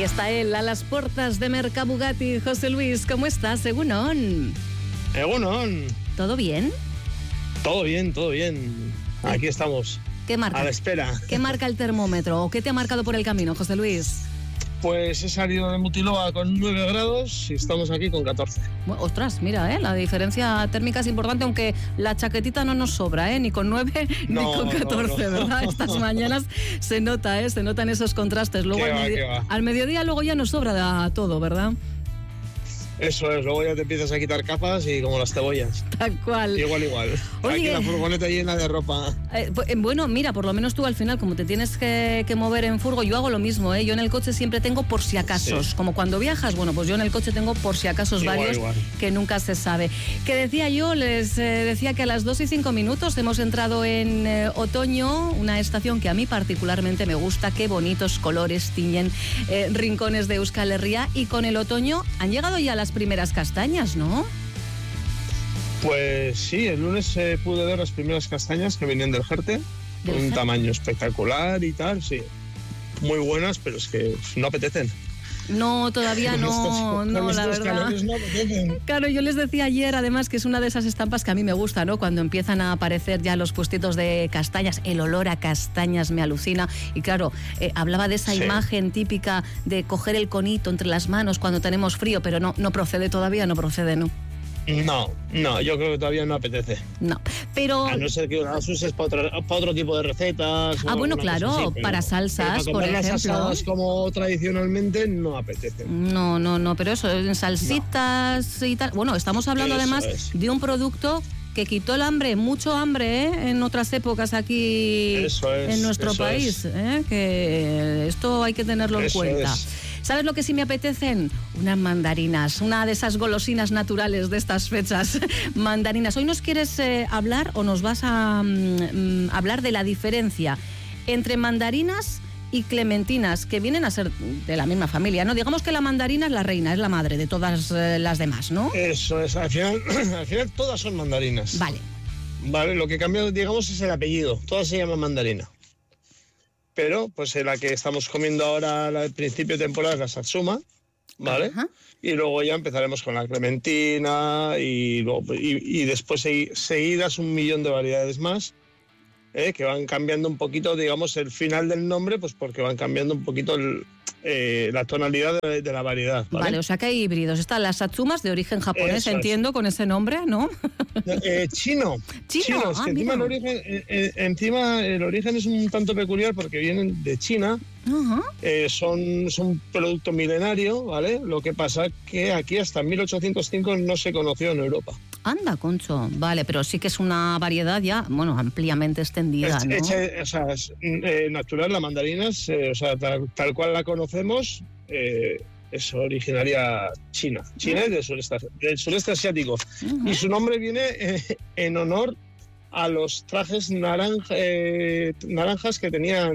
Ahí está él, a las puertas de Mercabugatti. José Luis, ¿cómo estás? Egunon. Egunon. ¿Todo bien? Todo bien, todo bien. Aquí estamos. ¿Qué marca? A la espera. ¿Qué marca el termómetro? ¿O qué te ha marcado por el camino, José Luis? Pues he salido de Mutiloa con 9 grados y estamos aquí con 14. Ostras, mira, la diferencia térmica es importante, aunque la chaquetita no nos sobra, ni con 9 ni con 14, no. ¿Verdad? Estas mañanas se nota, se notan esos contrastes. Luego al mediodía luego ya nos sobra todo, ¿verdad? Eso es, luego ya te empiezas a quitar capas y como las cebollas. Tal cual. Igual. Oye, aquí la furgoneta llena de ropa. Bueno, mira, por lo menos tú al final, como te tienes que mover en furgo, yo hago lo mismo, Yo en el coche siempre tengo por si acaso. Sí. Como cuando viajas, bueno, pues yo en el coche tengo por si acaso varios que nunca se sabe. Que decía yo, les decía que a las 2:05 hemos entrado en otoño, una estación que a mí particularmente me gusta. Qué bonitos colores tiñen rincones de Euskal Herria, y con el otoño han llegado ya las primeras castañas, ¿no? Pues sí, el lunes pude ver las primeras castañas que venían del Jerte, con un tamaño espectacular y tal, sí. Muy buenas, pero es que no apetecen. No, todavía no, la verdad. No apetecen. Claro, yo les decía ayer, además, que es una de esas estampas que a mí me gusta, ¿no? Cuando empiezan a aparecer ya los puestitos de castañas, el olor a castañas me alucina. Y claro, hablaba de esa imagen típica de coger el conito entre las manos cuando tenemos frío, pero no procede todavía, ¿no? No, yo creo que todavía no apetece. No, pero... A no ser que las uses para otro tipo de recetas. Bueno, claro, así, para salsas, por ejemplo. Las asadas como tradicionalmente no apetece. No, pero eso, en salsitas y tal. Bueno, estamos hablando además de un producto que quitó el hambre, mucho hambre, en otras épocas aquí en nuestro país. Que esto hay que tenerlo en cuenta. ¿Sabes lo que sí me apetecen? Unas mandarinas, una de esas golosinas naturales de estas fechas. Mandarinas. Hoy nos quieres hablar o nos vas a hablar de la diferencia entre mandarinas y clementinas, que vienen a ser de la misma familia, ¿no? Digamos que la mandarina es la reina, es la madre de todas las demás, ¿no? Eso es, al final todas son mandarinas. Vale, lo que cambia, digamos, es el apellido. Todas se llaman mandarina. Pero, pues la que estamos comiendo ahora al principio de temporada es la Satsuma, ¿vale? Ajá. Y luego ya empezaremos con la clementina y después seguidas 1.000.000 de variedades más, que van cambiando un poquito, digamos, el final del nombre, pues porque van cambiando un poquito la tonalidad de la variedad. Vale, o sea que hay híbridos. Están las Satsumas de origen japonés, entiendo, con ese nombre, ¿no? Chino. Es que encima el origen es un tanto peculiar porque vienen de China. Uh-huh. Son un producto milenario, ¿vale? Lo que pasa que aquí hasta 1805 no se conoció en Europa. Anda, concho. Vale, pero sí que es una variedad ya, bueno, ampliamente extendida, ¿no? Es natural, la mandarina es, tal cual la conocemos, es originaria China y del sureste asiático. Uh-huh. Y su nombre viene en honor a los trajes naranjas que tenían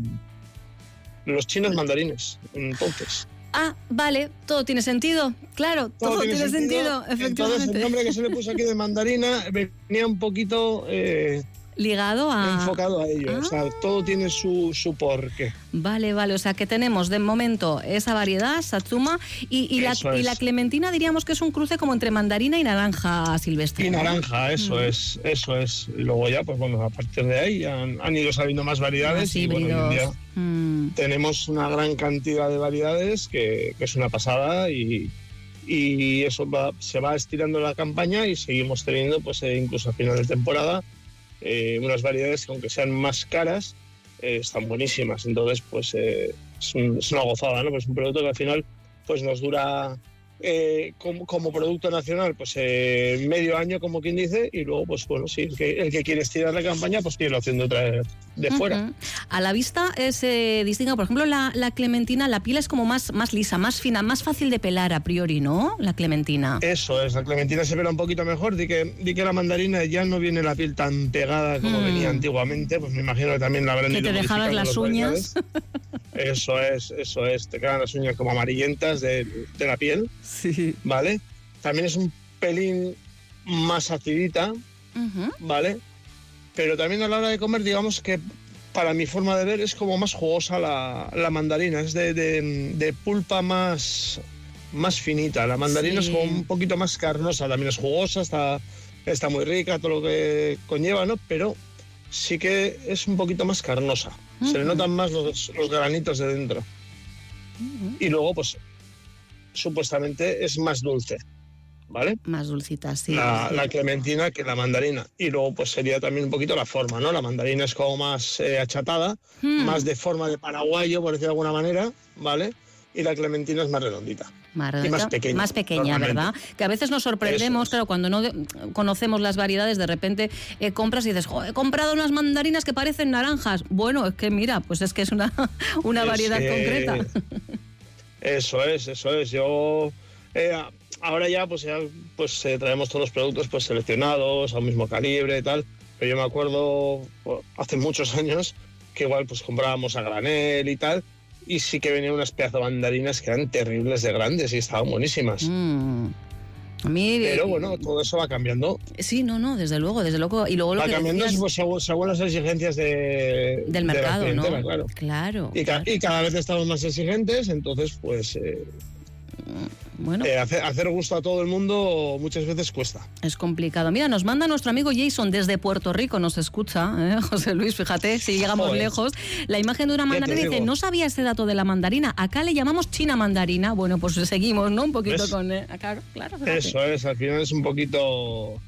los chinos mandarines entonces. Vale, todo tiene sentido, claro, todo tiene sentido, efectivamente. Entonces el nombre que se le puso aquí de mandarina venía un poquito ligado enfocado a ello, o sea, todo tiene su porqué. Vale, o sea que tenemos de momento esa variedad, Satsuma, y la clementina diríamos que es un cruce como entre mandarina y naranja silvestre. Y naranja, eso es. Y luego ya, pues bueno, a partir de ahí han ido saliendo más variedades. Y bueno, hoy en día tenemos una gran cantidad de variedades que es una pasada y eso se va estirando la campaña y seguimos teniendo, pues incluso a final de temporada, unas variedades que aunque sean más caras están buenísimas. Entonces pues es una gozada, ¿no? Pues es un producto que al final pues nos dura como producto nacional pues medio año, como quien dice, y luego pues bueno, sí, el que quiere estirar la campaña pues quiere lo haciendo de fuera. A la vista se distingue, por ejemplo, la clementina, la piel es como más lisa, más fina, más fácil de pelar a priori, ¿no? La clementina. Eso es, la clementina se pela un poquito mejor, di que la mandarina ya no viene la piel tan pegada como venía antiguamente, pues me imagino que también la habrán ido modificando. Que te dejaban las uñas. Eso es, te quedan las uñas como amarillentas de la piel. Sí. ¿Vale? También es un pelín más acidita, ¿vale? Pero también a la hora de comer, digamos que para mi forma de ver, es como más jugosa la mandarina, es de pulpa más finita. La mandarina es como un poquito más carnosa, también es jugosa, está muy rica, todo lo que conlleva, ¿no? Pero sí que es un poquito más carnosa. Se le notan más los granitos de dentro. Y luego, pues, supuestamente es más dulce, ¿vale? Más dulcita, sí. La clementina que la mandarina. Y luego, pues, sería también un poquito la forma, ¿no? La mandarina es como más achatada, más de forma de paraguayo, por decirlo de alguna manera, ¿vale? Y la clementina es más redondita. Y más pequeña, ¿verdad? Que a veces nos sorprendemos, claro, cuando no conocemos las variedades, de repente compras y dices, he comprado unas mandarinas que parecen naranjas. Bueno, es que mira, pues es que es una variedad concreta. Eso es. Yo ahora ya traemos todos los productos pues seleccionados, al mismo calibre y tal. Pero yo me acuerdo hace muchos años que igual pues comprábamos a granel y tal. Y sí que venían unas pedazos de mandarinas que eran terribles de grandes y estaban buenísimas. A mí, pero bueno, todo eso va cambiando. Sí, no, desde luego. Y luego va cambiando según las exigencias del mercado, de la clientela, ¿no? Claro. Y cada vez estamos más exigentes, entonces pues... Bueno, hacer gusto a todo el mundo muchas veces cuesta. Es complicado. Mira, nos manda nuestro amigo Jason desde Puerto Rico, nos escucha, José Luis, fíjate, si llegamos lejos. La imagen de una mandarina dice, no sabía ese dato de la mandarina, acá le llamamos China mandarina. Bueno, pues seguimos, ¿no? Un poquito con... claro, fíjate. Eso es, al final es un poquito...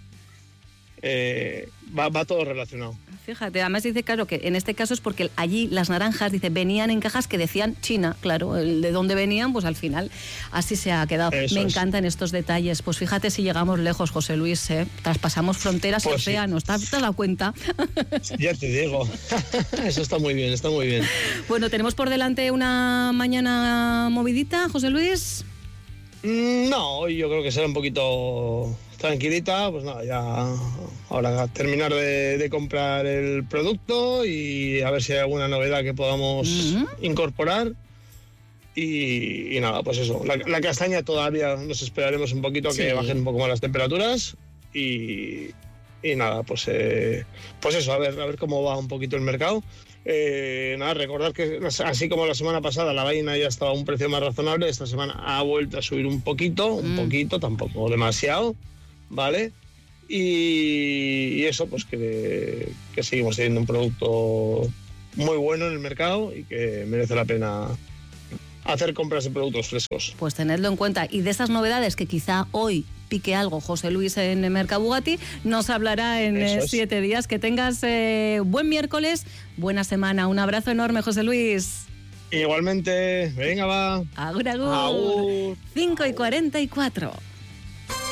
va todo relacionado. Fíjate, además dice, claro, que en este caso es porque allí las naranjas, dice, venían en cajas que decían China, claro, de dónde venían, pues al final así se ha quedado. Me encantan estos detalles. Pues fíjate si llegamos lejos, José Luis, traspasamos fronteras y océanos, ¿te has dado cuenta? Ya te digo, eso está muy bien, está muy bien. Bueno, ¿tenemos por delante una mañana movidita, José Luis? No, yo creo que será un poquito... tranquilita, pues nada, ya ahora terminar de comprar el producto y a ver si hay alguna novedad que podamos incorporar y nada, pues eso, la castaña todavía nos esperaremos un poquito a que bajen un poco más las temperaturas y nada, pues eso, a ver cómo va un poquito el mercado. Nada, recordar que así como la semana pasada la vaina ya estaba a un precio más razonable, esta semana ha vuelto a subir un poquito, tampoco demasiado, ¿vale? Y eso, pues que seguimos teniendo un producto muy bueno en el mercado y que merece la pena hacer compras de productos frescos. Pues tenedlo en cuenta. Y de esas novedades que quizá hoy pique algo José Luis en Mercabugatti, nos hablará en 7 días. Que tengas buen miércoles, buena semana. Un abrazo enorme, José Luis. Igualmente, venga, va. Agur, agur. 5:44.